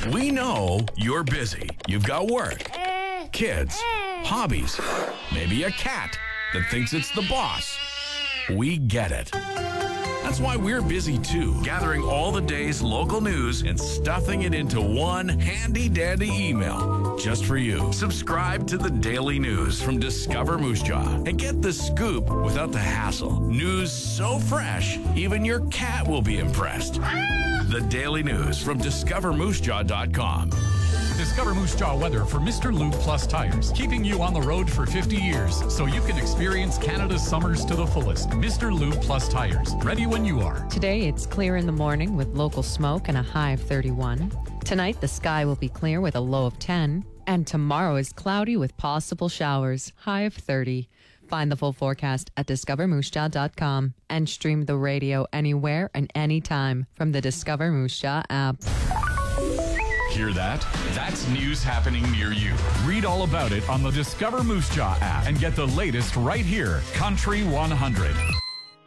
We know you're busy. You've got work, kids, hobbies, maybe a cat that thinks it's the boss. We get it. That's why we're busy too, gathering all the day's local news and stuffing it into one handy-dandy email just for you. Subscribe to the Daily News from Discover Moose Jaw and get the scoop without the hassle. News so fresh, even your cat will be impressed. The Daily News from DiscoverMooseJaw.com. Discover Moose Jaw weather for Mr. Lube Plus tires, keeping you on the road for 50 years so you can experience Canada's summers to the fullest. Mr. Lube Plus tires, ready when you are. Today, it's clear in the morning with local smoke and a high of 31. Tonight, the sky will be clear with a low of 10. And tomorrow is cloudy with possible showers, high of 30. Find the full forecast at discovermoosejaw.com and stream the radio anywhere and anytime from the Discover Moose Jaw app. Hear that? That's news happening near you. Read all about it on the Discover Moose Jaw app and get the latest right here. Country 100.